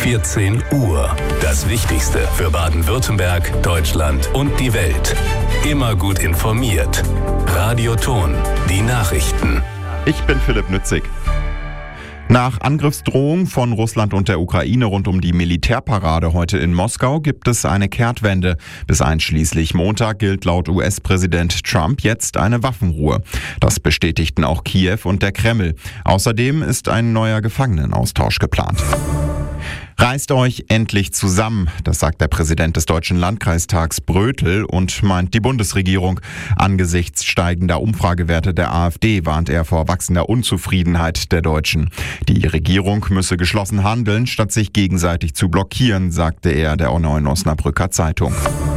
14 Uhr. Das Wichtigste für Baden-Württemberg, Deutschland und die Welt. Immer gut informiert. Radio Ton, die Nachrichten. Ich bin Philipp Nützig. Nach Angriffsdrohung von Russland und der Ukraine rund um die Militärparade heute in Moskau gibt es eine Kehrtwende. Bis einschließlich Montag gilt laut US-Präsident Trump jetzt eine Waffenruhe. Das bestätigten auch Kiew und der Kreml. Außerdem ist ein neuer Gefangenenaustausch geplant. Reißt euch endlich zusammen, das sagt der Präsident des Deutschen Landkreistags Brötel und meint die Bundesregierung. Angesichts steigender Umfragewerte der AfD warnt er vor wachsender Unzufriedenheit der Deutschen. Die Regierung müsse geschlossen handeln, statt sich gegenseitig zu blockieren, sagte er der Neuen Osnabrücker Zeitung.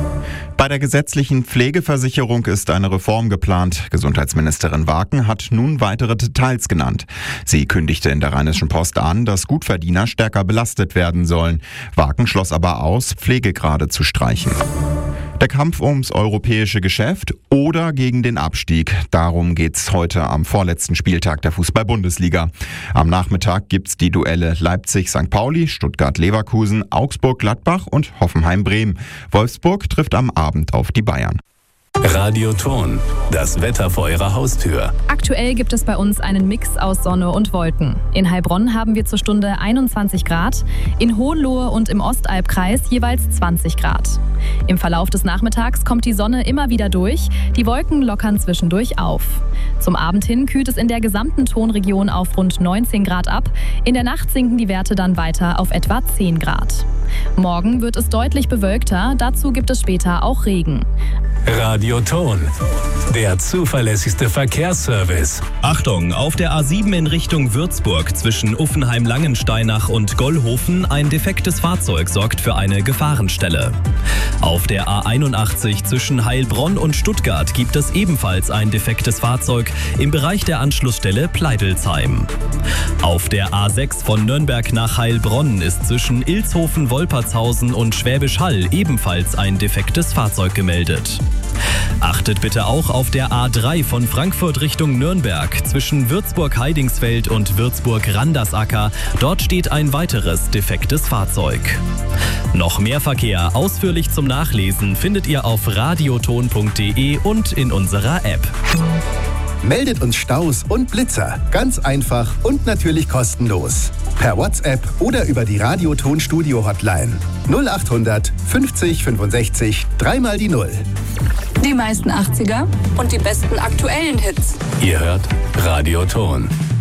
Bei der gesetzlichen Pflegeversicherung ist eine Reform geplant. Gesundheitsministerin Waken hat nun weitere Details genannt. Sie kündigte in der Rheinischen Post an, dass Gutverdiener stärker belastet werden sollen. Waken schloss aber aus, Pflegegrade zu streichen. Der Kampf ums europäische Geschäft oder gegen den Abstieg. Darum geht's heute am vorletzten Spieltag der Fußball-Bundesliga. Am Nachmittag gibt's die Duelle Leipzig-St. Pauli, Stuttgart-Leverkusen, Augsburg-Gladbach und Hoffenheim-Bremen. Wolfsburg trifft am Abend auf die Bayern. Radio Ton, das Wetter vor Ihrer Haustür. Aktuell gibt es bei uns einen Mix aus Sonne und Wolken. In Heilbronn haben wir zur Stunde 21 Grad, in Hohenlohe und im Ostalbkreis jeweils 20 Grad. Im Verlauf des Nachmittags kommt die Sonne immer wieder durch, die Wolken lockern zwischendurch auf. Zum Abend hin kühlt es in der gesamten Tonregion auf rund 19 Grad ab, in der Nacht sinken die Werte dann weiter auf etwa 10 Grad. Morgen wird es deutlich bewölkter, dazu gibt es später auch Regen. Radio Ton, der zuverlässigste Verkehrsservice. Achtung, auf der A7 in Richtung Würzburg zwischen Uffenheim-Langensteinach und Gollhofen ein defektes Fahrzeug sorgt für eine Gefahrenstelle. Auf der A81 zwischen Heilbronn und Stuttgart gibt es ebenfalls ein defektes Fahrzeug im Bereich der Anschlussstelle Pleidelsheim. Auf der A6 von Nürnberg nach Heilbronn ist zwischen Ilshofen, Wolpertshausen und Schwäbisch Hall ebenfalls ein defektes Fahrzeug gemeldet. Achtet bitte auch auf der A3 von Frankfurt Richtung Nürnberg zwischen Würzburg-Heidingsfeld und Würzburg-Randersacker. Dort steht ein weiteres defektes Fahrzeug. Noch mehr Verkehr ausführlich zum Nachlesen findet ihr auf radioton.de und in unserer App. Meldet uns Staus und Blitzer. Ganz einfach und natürlich kostenlos. Per WhatsApp oder über die Radio-Ton Studio Hotline. 0800 50 65 3 die 0. Die meisten 80er und die besten aktuellen Hits. Ihr hört Radio Ton.